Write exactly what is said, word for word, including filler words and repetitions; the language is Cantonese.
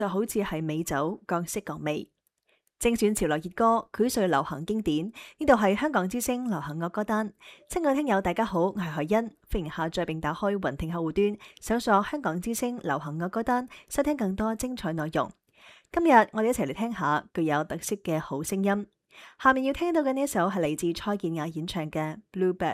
就好似係美酒，各式各味。精選潮流熱歌，膾萃流行經典。呢度係香港之聲流行樂歌單。親愛聽友，大家好，我係海欣，歡迎下載並打開雲聽客戶端，搜索香港之聲流行樂歌單，收聽更多精彩內容。今日我哋一齊嚟聽下具有特色嘅好聲音。下面要聽到嘅呢一首係嚟自蔡健雅演唱嘅《Bluebird》。